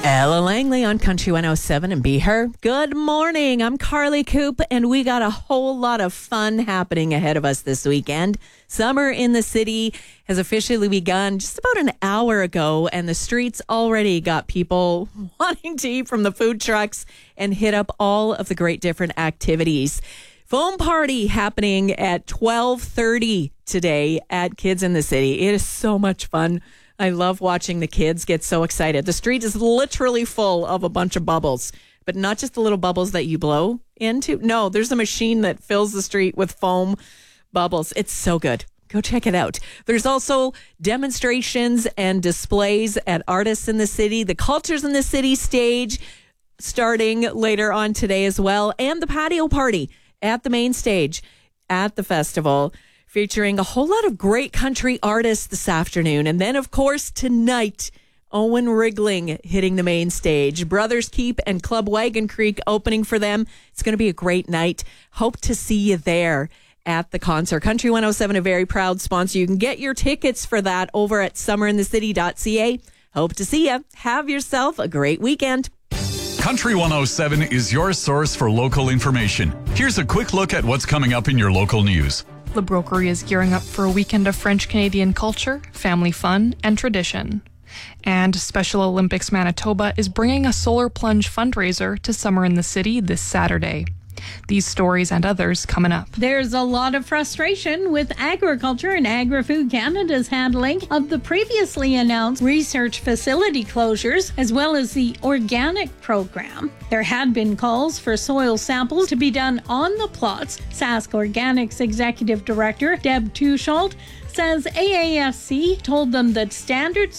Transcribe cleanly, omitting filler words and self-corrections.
Ella Langley on Country 107 and Be Her. Good morning. I'm Carly Coop, and we got a whole lot of fun happening ahead of us this weekend. Summer in the City has officially begun just about an hour ago, and the streets already got people wanting to eat from the food trucks and hit up all of the great different activities. Foam party happening at 12:30 today at Kids in the City. It is so much fun. I love watching the kids get so excited. The street is literally full of a bunch of bubbles, but not just the little bubbles that you blow into. No, there's a machine that fills the street with foam bubbles. It's so good. Go check it out. There's also demonstrations and displays at Artists in the City, the Cultures in the City stage starting later on today as well, and the patio party at the main stage at the festival, featuring a whole lot of great country artists this afternoon. And then, of course, tonight, Owen Rigling hitting the main stage. Brothers Keep and Club Wagon Creek opening for them. It's going to be a great night. Hope to see you there at the concert. Country 107, a very proud sponsor. You can get your tickets for that over at summerinthecity.ca. Hope to see you. Have yourself a great weekend. Country 107 is your source for local information. Here's a quick look at what's coming up in your local news. The Brokery is gearing up for a weekend of French-Canadian culture, family fun, and tradition. And Special Olympics Manitoba is bringing a solar plunge fundraiser to Summer in the City this Saturday. These stories and others coming up. There's a lot of frustration with agriculture and Agri-Food Canada's handling of the previously announced research facility closures, as well as the organic program. There had been calls for soil samples to be done on the plots. Sask Organics Executive Director Deb Tusholt says AAFC told them that standard